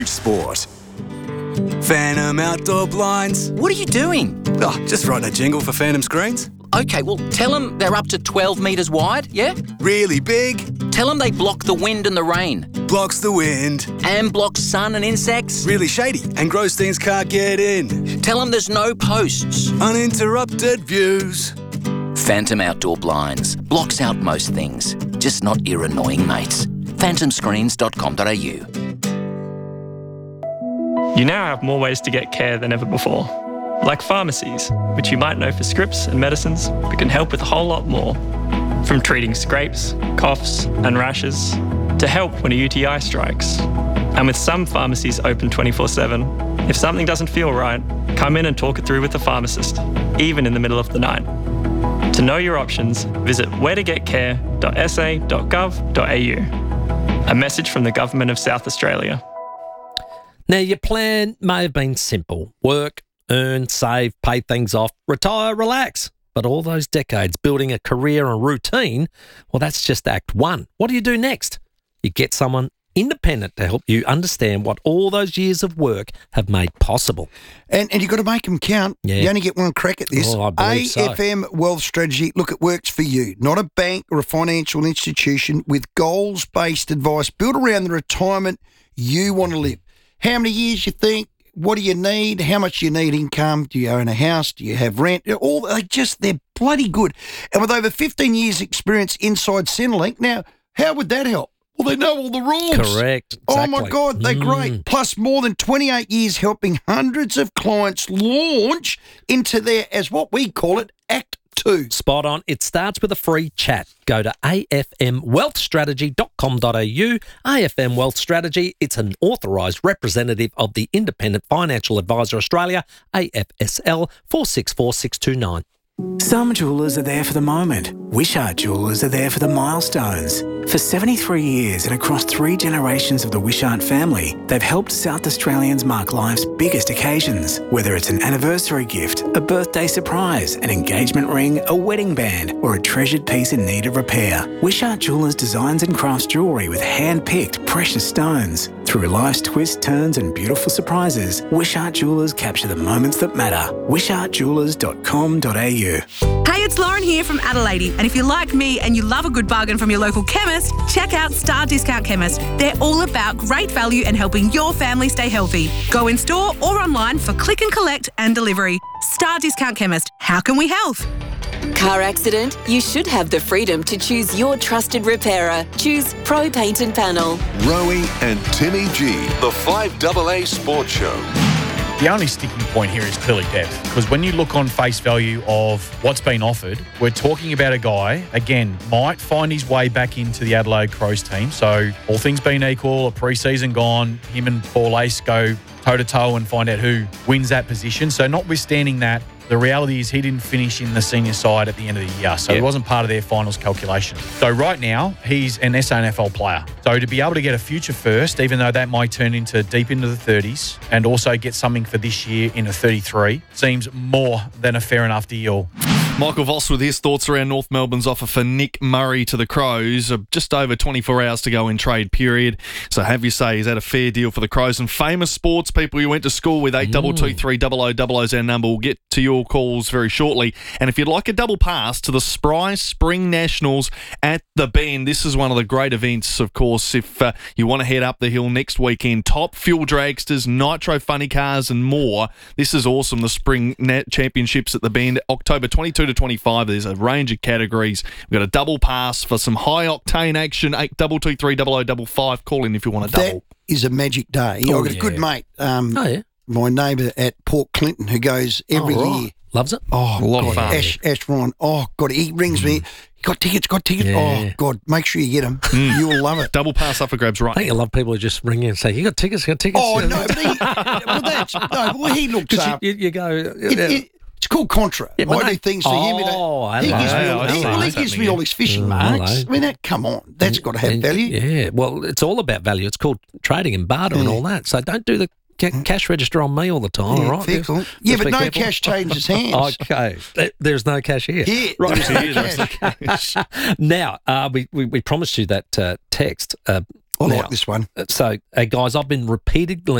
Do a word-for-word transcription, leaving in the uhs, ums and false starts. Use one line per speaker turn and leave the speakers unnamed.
Sport. Phantom Outdoor Blinds.
What are you doing?
Oh, just writing a jingle for Phantom Screens.
Okay, well, tell them they're up to twelve metres wide, yeah?
Really big.
Tell them they block the wind and the rain.
Blocks the wind.
And block sun and insects.
Really shady, and gross things can't get in.
Tell them there's no posts.
Uninterrupted views.
Phantom Outdoor Blinds. Blocks out most things, just not your annoying mates. phantom screens dot com dot a u.
You now have more ways to get care than ever before, like pharmacies, which you might know for scripts and medicines, but can help with a whole lot more. From treating scrapes, coughs and rashes, to help when a U T I strikes. And with some pharmacies open twenty-four seven, if something doesn't feel right, come in and talk it through with the pharmacist, even in the middle of the night. To know your options, visit where to get care dot s a dot gov dot a u. A message from the Government of South Australia.
Now, your plan may have been simple. Work, earn, save, pay things off, retire, relax. But all those decades building a career and routine, well, that's just act one. What do you do next? You get someone independent to help you understand what all those years of work have made possible.
And and you've got to make them count.
Yeah.
You only get one crack at this.
Oh, I believe so.
A F M Wealth Strategy, look, it works for you. Not a bank or a financial institution, with goals-based advice built around the retirement you want to live. How many years you think? What do you need? How much do you need income? Do you own a house? Do you have rent? All they just, they're bloody good. And with over fifteen years experience inside Centrelink, now, how would that help? Well, they know all the rules.
Correct. Exactly.
Oh, my God, they're
Mm.
great. Plus, more than twenty-eight years helping hundreds of clients launch into their, as what we call it, Act Two.
Spot on. It starts with a free chat. Go to a f m wealth strategy dot com dot a u. A F M Wealth Strategy, it's an authorised representative of the Independent Financial Advisor Australia, A F S L four six four six two nine.
Some jewellers are there for the moment. Wishart Jewellers are there for the milestones. For seventy-three years and across three generations of the Wishart family, they've helped South Australians mark life's biggest occasions, whether it's an anniversary gift, a birthday surprise, an engagement ring, a wedding band, or a treasured piece in need of repair. Wishart Jewellers designs and crafts jewellery with hand-picked precious stones. Through life's twists, turns and beautiful surprises, Wishart Jewellers capture the moments that matter. wishart jewellers dot com dot a u.
Hey, it's Lauren here from Adelaide, and if you're like me and you love a good bargain from your local chemist, check out Star Discount Chemist. They're all about great value and helping your family stay healthy. Go in store or online for click and collect and delivery. Star Discount Chemist. How can we help?
Car accident? You should have the freedom to choose your trusted repairer. Choose Pro Paint and Panel.
Rowie and Timmy G, the five A A Sports Show.
The only sticking point here is clearly depth, because when you look on face value of what's been offered, we're talking about a guy, again, might find his way back into the Adelaide Crows team. So all things being equal, a pre-season gone, him and Paul Ace go toe-to-toe and find out who wins that position. So notwithstanding that, the reality is he didn't finish in the senior side at the end of the year, so yep. He wasn't part of their finals calculation. So right now, he's an S A N F L player. So to be able to get a future first, even though that might turn into deep into the thirties, and also get something for this year in a thirty-three, seems more than a fair enough deal.
Michael Voss with his thoughts around North Melbourne's offer for Nick Murray to the Crows. Just over twenty-four hours to go in trade period. So have you say, is that a fair deal for the Crows? And famous sports people you went to school with, eight two two three double oh double oh is our number. We'll get to your calls very shortly. And if you'd like a double pass to the Spry Spring Nationals at the Bend, this is one of the great events, of course, if uh, you want to head up the hill next weekend. Top fuel dragsters, nitro funny cars and more. This is awesome. The Spring Nat Championships at the Bend, October twenty-two to twenty-five. There's a range of categories. We've got a double pass for some high octane action. eight two two three double oh double five. Call in if you want a double.
That is a magic day.
Oh,
I've got
yeah.
a good mate. Um,
oh, yeah.
My neighbour at Port Clinton who goes every
oh, right.
year.
Loves it.
Oh,
a lot
God.
of fun.
Ash, Ash Ryan. Oh, God. He rings mm. me. Got tickets, got tickets.
Yeah.
Oh, God. Make sure you get them. Mm. You will love it.
Double pass up for grabs right
I think
now.
I love people who just ring in and say, you got tickets, you got tickets.
Oh, no. But he, well, that's, no, well, he looks up.
You, you go...
It, it, it's called Contra.
Yeah,
I
they,
do things for
oh,
him.
Oh,
he gives me
hello.
all, he, well, he gives me all his fishing marks. I mean, that, come on. That's got to have
and,
value.
Yeah. Well, it's all about value. It's called trading and barter yeah. and all that. So don't do the ca- cash register on me all the time,
yeah,
all right?
Fair cool. Yeah, but no careful. Cash changes hands.
Okay. There's no cash here.
Yeah,
right.
There's no cash.
Now, uh, we, we, we promised you that uh, text. Uh,
I
Now,
like this one.
So, uh, guys, I've been repeatedly